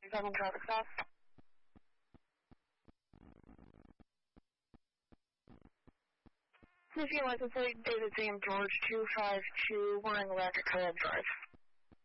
7 traffic stop. Michigan license plate, David Sam George 252 Warren Electric Drive.